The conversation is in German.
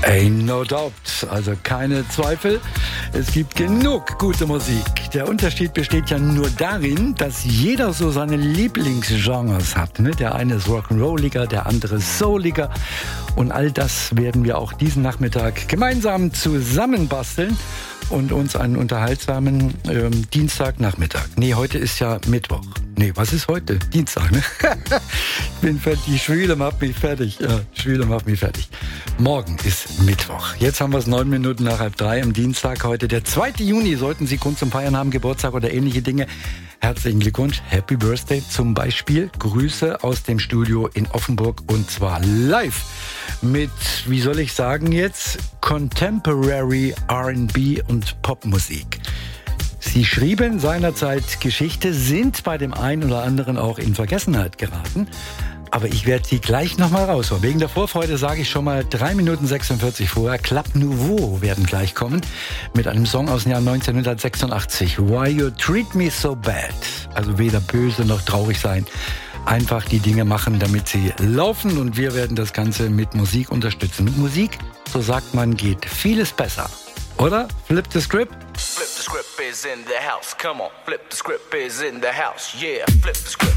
Ain't no doubt, also keine Zweifel. Es gibt genug gute Musik. Der Unterschied besteht ja nur darin, dass jeder so seine Lieblingsgenres hat. Ne? Der eine ist Rock'n'Rolliger, der andere Souliger. Und all das werden wir auch diesen Nachmittag gemeinsam zusammenbasteln und uns einen unterhaltsamen Dienstagnachmittag. Nee, heute ist ja Mittwoch. Nee, was ist heute? Dienstag, ne? Ich bin fertig. Die Schwüle macht mich fertig. Ja, Schwüle macht mich fertig. Morgen ist Mittwoch. Jetzt haben wir es 9 Minuten nach 2:30 am Dienstag. Heute der 2. Juni. Sollten Sie Grund zum Feiern haben, Geburtstag oder ähnliche Dinge. Herzlichen Glückwunsch. Happy Birthday zum Beispiel. Grüße aus dem Studio in Offenburg und zwar live mit, wie soll ich sagen jetzt, Contemporary R&B und Popmusik. Sie schrieben seinerzeit Geschichte, sind bei dem einen oder anderen auch in Vergessenheit geraten. Aber ich werde sie gleich nochmal rausholen. Wegen der Vorfreude sage ich schon mal 3 Minuten 46 vorher. Club Nouveau werden gleich kommen mit einem Song aus dem Jahr 1986. Why You Treat Me So Bad. Also weder böse noch traurig sein. Einfach die Dinge machen, damit sie laufen. Und wir werden das Ganze mit Musik unterstützen. Mit Musik, so sagt man, geht vieles besser. Oder? Flip the script. Flip the script is in the house. Come on. Flip the script is in the house. Yeah. Flip the script.